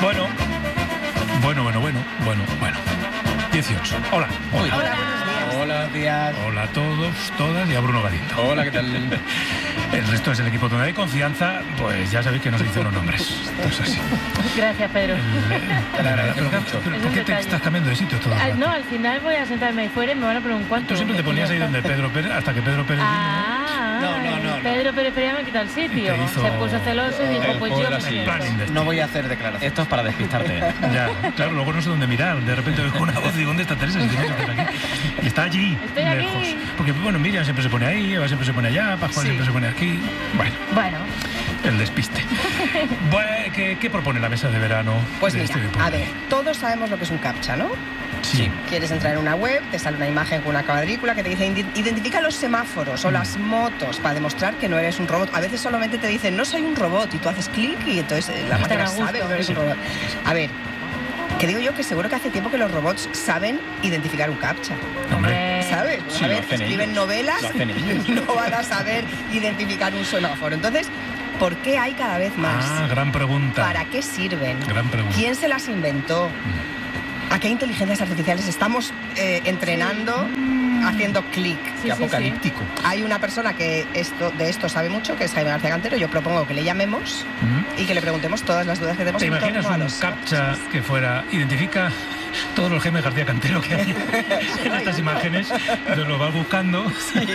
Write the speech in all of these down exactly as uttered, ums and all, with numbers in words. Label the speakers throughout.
Speaker 1: Bueno, bueno, bueno, bueno, bueno, bueno. dieciocho. Hola.
Speaker 2: Hola, Hola, buenos días.
Speaker 3: Hola, días.
Speaker 1: Hola a todos, todas y a Bruno Galindo.
Speaker 3: Hola, ¿qué tal?
Speaker 1: El resto es el equipo donde hay confianza, pues ya sabéis que no se dicen los nombres. Esto es así.
Speaker 2: Gracias, Pedro.
Speaker 1: El, el, el, el, pero, mucho. Pero, ¿por qué te estás cambiando de sitio todo el rato?
Speaker 2: No, al final voy a sentarme ahí fuera y me van a preguntar cuánto.
Speaker 1: Tú siempre te ponías ahí donde Pedro Pérez, hasta que Pedro Pérez...
Speaker 2: Ah,
Speaker 3: no, no, no, no.
Speaker 2: Pedro Pérez Pérez me quitó el sitio.
Speaker 1: Hizo...
Speaker 2: Se puso celoso y dijo, pues yo me siento.
Speaker 3: No voy a hacer declaraciones.
Speaker 4: Esto es para despistarte.
Speaker 1: Ya, claro, luego no sé dónde mirar. De repente oigo una voz y digo, ¿dónde está Teresa? Si tienes que estar aquí. Y está allí,
Speaker 2: Estoy
Speaker 1: lejos.
Speaker 2: Aquí.
Speaker 1: Porque, bueno, Miriam siempre se pone ahí, Eva siempre se pone allá, Pascual sí. siempre se pone aquí. Bueno.
Speaker 2: Bueno.
Speaker 1: El despiste. Bueno, ¿qué, ¿qué propone la mesa de verano?
Speaker 5: Pues
Speaker 1: de
Speaker 5: mira,
Speaker 1: este
Speaker 5: a ver, todos sabemos lo que es un captcha, ¿no?
Speaker 1: Sí.
Speaker 5: Quieres entrar en una web, te sale una imagen con una cuadrícula que te dice identifica los semáforos o mm. las motos para demostrar que no eres un robot. A veces solamente te dicen no soy un robot y tú haces clic y entonces la máquina sabe que no eres un robot. A ver, que digo yo que seguro que hace tiempo que los robots saben identificar un captcha.
Speaker 1: Hombre.
Speaker 5: ¿Sabes?
Speaker 3: Sí,
Speaker 5: a ver, escriben
Speaker 3: ellos.
Speaker 5: novelas y no van a saber identificar un semáforo. Entonces, ¿por qué hay cada vez más?
Speaker 1: Ah, gran pregunta.
Speaker 5: ¿Para qué sirven?
Speaker 1: Gran pregunta.
Speaker 5: ¿Quién se las inventó? ¿A qué inteligencias artificiales estamos eh, entrenando sí. haciendo clic?
Speaker 3: Sí, qué apocalíptico.
Speaker 5: Sí, sí. Hay una persona que esto, de esto sabe mucho, que es Jaime García Cantero. Yo propongo que le llamemos mm. y que le preguntemos todas las dudas que tenemos.
Speaker 1: ¿Te imaginas un los... captcha que fuera, identifica todos los Jaime García Cantero que hay en estas imágenes, entonces lo vas buscando?
Speaker 5: Sí.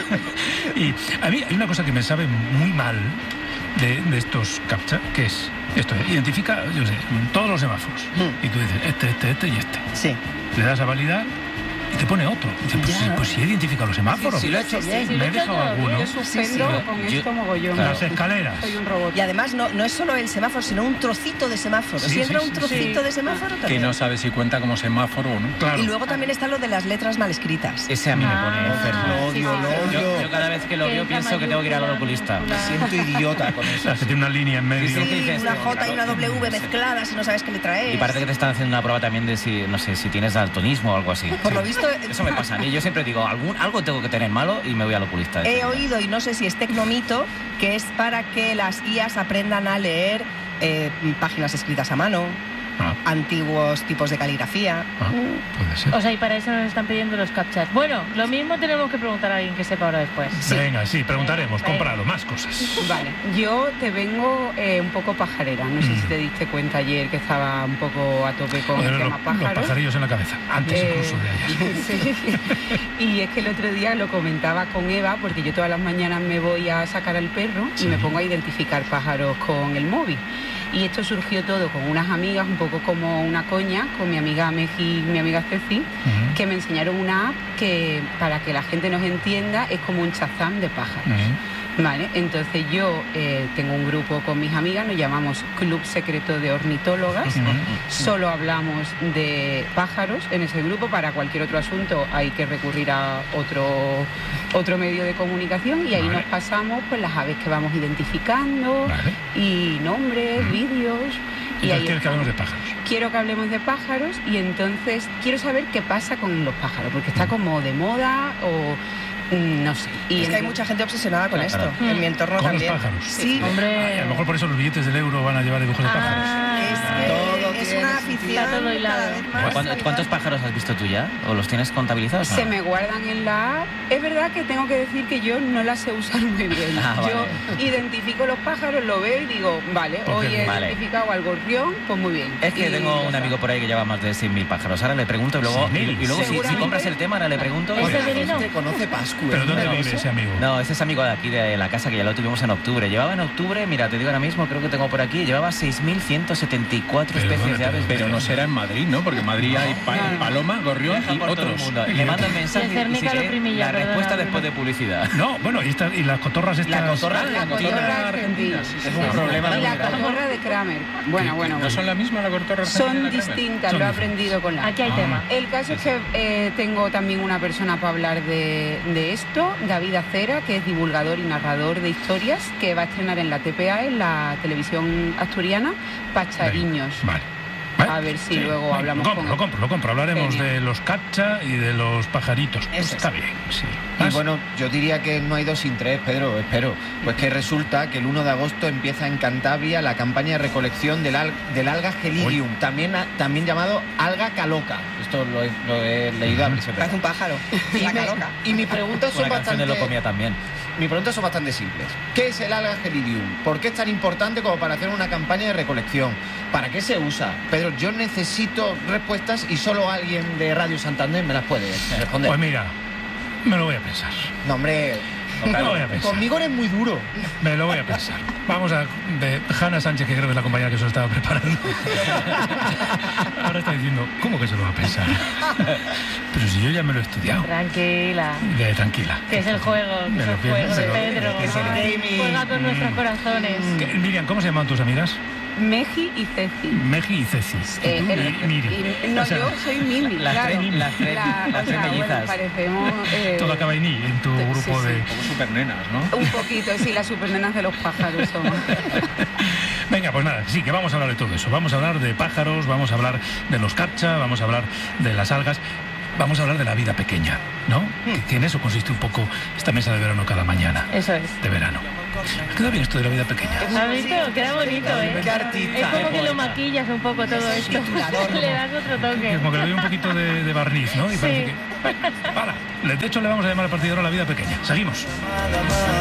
Speaker 1: Y a mí hay una cosa que me sabe muy mal de, de estos captcha, que es esto, identifica, yo sé, todos los semáforos. Mm. Y tú dices, este, este, este y este.
Speaker 5: Sí.
Speaker 1: Le das a validar y te pone otro. Y dices, pues, sí, pues sí he identificado los semáforos.
Speaker 5: Sí, sí, lo he hecho bien.
Speaker 1: Sí, me he dejado alguno.
Speaker 6: Yo suspendo sí, sí. con
Speaker 4: yo,
Speaker 6: esto mogollón.
Speaker 1: Las escaleras.
Speaker 6: Soy un robot.
Speaker 5: Y además no, no es solo el semáforo, sino un trocito de semáforo. Sí, si entra sí, un trocito sí. de semáforo también.
Speaker 3: Que no sabes si cuenta como semáforo o no.
Speaker 1: Claro.
Speaker 5: Y luego también está lo de las letras mal escritas.
Speaker 4: Ese a mí
Speaker 5: ah,
Speaker 4: me pone enfermo.
Speaker 5: Lo odio, lo odio.
Speaker 4: Yo, yo cada vez que lo veo pienso que tengo que ir al oculista.
Speaker 3: Me siento idiota con eso.
Speaker 1: O sea, que tiene una línea en medio.
Speaker 5: Sí, sí, una J y una W mezcladas y no sabes qué letra es.
Speaker 4: Y parece que te están haciendo una prueba también de si, no sé, si tienes daltonismo o algo así.
Speaker 5: Por lo visto...
Speaker 4: Eso me pasa a mí. Yo siempre digo, algún, algo tengo que tener malo y me voy al oculista.
Speaker 5: He oído, y no sé si es tecnomito, que es para que las I As aprendan a leer eh, páginas escritas a mano, ah. antiguos tipos de caligrafía.
Speaker 1: Ah, puede ser.
Speaker 2: O sea, y para eso nos están pidiendo los captchas. Bueno, lo mismo tenemos que preguntar a alguien que sepa ahora después.
Speaker 1: Sí. Venga, sí, preguntaremos, venga, comprado, más cosas.
Speaker 6: Vale, yo te vengo eh, un poco pajarera. No mm. sé si te diste cuenta ayer que estaba un poco a tope con el tema
Speaker 1: lo,
Speaker 6: pájaros.
Speaker 1: Los pajarillos en la cabeza, antes eh, incluso de ayer.
Speaker 6: Sí. Y es que el otro día lo comentaba con Eva, porque yo todas las mañanas me voy a sacar al perro sí. y me pongo a identificar pájaros con el móvil. Y esto surgió todo con unas amigas, un poco como una coña, con mi amiga Meji y mi amiga Ceci, uh-huh. que me enseñaron una app que, para que la gente nos entienda, es como un Shazam de pájaros. Uh-huh. Vale, entonces yo eh, tengo un grupo con mis amigas, nos llamamos Club Secreto de Ornitólogas, uh-huh. solo hablamos de pájaros en ese grupo. Para cualquier otro asunto hay que recurrir a otro, otro medio de comunicación y ahí vale. nos pasamos pues las aves que vamos identificando vale. y nombres, uh-huh. vídeos.
Speaker 1: Y ahí quieres que hablemos de pájaros.
Speaker 6: Quiero que hablemos de pájaros y entonces quiero saber qué pasa con los pájaros, porque está como de moda o... No sé.
Speaker 5: Y es que hay mucha gente obsesionada con claro, esto. Claro. En mi entorno
Speaker 1: ¿Con
Speaker 5: también.
Speaker 1: Los pájaros?
Speaker 5: Sí.
Speaker 2: Hombre.
Speaker 1: Ay, a lo mejor por eso los billetes del euro van a llevar dibujos
Speaker 2: ah,
Speaker 1: de pájaros.
Speaker 5: Es que todo es una afición
Speaker 2: todo
Speaker 5: cada vez más.
Speaker 4: ¿Cuántos, ¿Cuántos pájaros has visto tú ya? ¿O los tienes contabilizados?
Speaker 6: Se me guardan en la app. Es verdad que tengo que decir que yo no la sé usar muy bien.
Speaker 4: Ah,
Speaker 6: yo vale. identifico los pájaros, lo veo y digo, vale, hoy he vale. identificado al gorrión, pues muy bien.
Speaker 4: Es que
Speaker 6: y
Speaker 4: tengo un amigo por ahí que lleva más de seis mil pájaros. Ahora le pregunto y luego, y, y luego si, si compras el tema, ahora le pregunto.
Speaker 5: ¿Es que conoce Pascu?
Speaker 1: ¿Pero dónde vive ese amigo?
Speaker 4: No, ese es amigo de aquí, de la casa, que ya lo tuvimos en octubre. Llevaba en octubre, mira, te digo ahora mismo, creo que tengo por aquí, llevaba seis mil ciento setenta y cuatro especies de aves.
Speaker 3: Pero no será en Madrid, ¿no? Porque en Madrid hay pa no, no. paloma, gorrión y otros.
Speaker 4: Le mando el mensaje y, y si lee, la respuesta después de publicidad.
Speaker 1: No, bueno, y, esta, y las cotorras estas...
Speaker 4: La cotorra,
Speaker 6: la cotorra argentina.
Speaker 4: Sí, es un problema.
Speaker 6: Y la cotorra de Kramer. Bueno, bueno.
Speaker 3: ¿No son la misma la cotorra argentina?
Speaker 6: Son distintas, lo he aprendido con la...
Speaker 2: Aquí hay tema.
Speaker 6: El caso es que eh, tengo también una persona para hablar de, de esto, David Acera, que es divulgador y narrador de historias, que va a estrenar en la T P A, en la televisión asturiana, Pachariños.
Speaker 1: Vale.
Speaker 6: A ver si
Speaker 1: Sí,
Speaker 6: luego
Speaker 1: venga,
Speaker 6: hablamos
Speaker 1: Lo compro,
Speaker 6: con
Speaker 1: lo compro, lo compro. Hablaremos
Speaker 6: Genial.
Speaker 1: de los captcha y de los pajaritos. Pues
Speaker 5: Eso
Speaker 1: está
Speaker 5: es.
Speaker 1: bien, sí.
Speaker 7: Y
Speaker 1: ¿Más?
Speaker 7: bueno, yo diría que no hay dos sin tres, Pedro, espero. Pues que resulta que el uno de agosto empieza en Cantabria la campaña de recolección del, al- del alga Gelidium, también, a- también llamado alga caloca. Esto lo he, lo he leído a ver si es
Speaker 5: Parece
Speaker 7: verdad.
Speaker 5: un pájaro.
Speaker 7: Y,
Speaker 5: La
Speaker 7: me-
Speaker 5: caloca.
Speaker 7: y mis preguntas son
Speaker 4: Una canción de
Speaker 7: bastante...
Speaker 4: lo comía también.
Speaker 7: Mis preguntas son bastante simples. ¿Qué es el alga Gelidium? ¿Por qué es tan importante como para hacer una campaña de recolección? ¿Para qué se usa? Pedro, yo necesito respuestas y solo alguien de Radio Santander me las puede responder.
Speaker 1: Pues mira, me lo voy a pensar.
Speaker 7: No, hombre,
Speaker 1: Me lo voy a pensar.
Speaker 7: conmigo eres muy duro.
Speaker 1: Me lo voy a pensar. Vamos a... De Hanna Sánchez, que creo que es la compañera que se lo estaba preparando. Ahora está diciendo, ¿cómo que se lo va a pensar? Pero si yo ya me lo he estudiado.
Speaker 2: Tranquila.
Speaker 1: De, tranquila.
Speaker 2: Que es el juego, que
Speaker 1: Me
Speaker 2: es
Speaker 1: lo
Speaker 2: el
Speaker 1: pienso,
Speaker 2: juego de
Speaker 1: me lo-
Speaker 2: Pedro.
Speaker 7: que se
Speaker 2: Ay,
Speaker 7: dice mi-
Speaker 2: juega con nuestros corazones.
Speaker 1: ¿Qué- Miriam, ¿cómo se llaman tus amigas?
Speaker 6: Meji y Ceci.
Speaker 1: Meji y Ceci.
Speaker 6: Eh,
Speaker 1: Y tú,
Speaker 6: el-
Speaker 1: Mi- Miri.
Speaker 6: y- no,
Speaker 1: O sea,
Speaker 6: yo soy Mimi,
Speaker 4: las
Speaker 6: claro.
Speaker 4: tres- las tres-
Speaker 6: La-
Speaker 4: las
Speaker 6: o
Speaker 4: tres
Speaker 6: sea, bueno,
Speaker 4: mellizas.
Speaker 6: parecemos... eh,
Speaker 1: todo acaba en I en tu
Speaker 6: sí,
Speaker 1: grupo
Speaker 6: sí.
Speaker 1: de...
Speaker 3: Como supernenas, ¿no?
Speaker 6: Un poquito, sí, las supernenas de los pájaros somos.
Speaker 1: Venga, pues nada, sí, que vamos a hablar de todo eso. Vamos a hablar de pájaros, vamos a hablar de los captcha, vamos a hablar de las algas, vamos a hablar de la vida pequeña, ¿no? Que, que en eso consiste un poco esta mesa de verano cada mañana.
Speaker 2: Eso es.
Speaker 1: De verano. Me queda bien esto de la vida pequeña.
Speaker 2: ¿Has visto? Queda bonito, ¿eh?
Speaker 7: Qué artista,
Speaker 2: Es como
Speaker 7: eh,
Speaker 2: que lo
Speaker 7: poeta.
Speaker 2: maquillas un poco todo esto.
Speaker 5: titulador, ¿no?
Speaker 2: Le das otro
Speaker 1: Que
Speaker 2: toque.
Speaker 1: como que le doy un poquito de, de barniz, ¿no? Y
Speaker 2: Sí.
Speaker 1: parece que... ¡Hala! De hecho, le vamos a llamar a partir de ahora la vida pequeña. Seguimos.